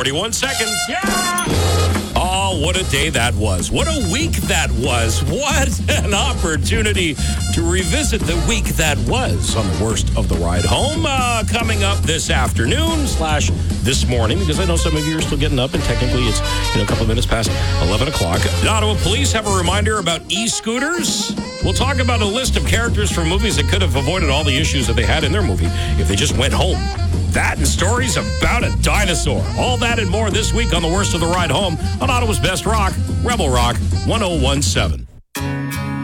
41 seconds. Yeah! Oh, what a day that was. What a week that was. What an opportunity to revisit the week that was on the worst of the ride home. Coming up this afternoon / this morning, because I know some of you are still getting up, and technically it's a couple of minutes past 11 o'clock. The Ottawa Police have a reminder about e-scooters. We'll talk about a list of characters from movies that could have avoided all the issues that they had in their movie if they just went home. That and stories about a dinosaur. All that and more this week on the worst of the ride home on Ottawa's Best Rock, Rebel Rock 1017.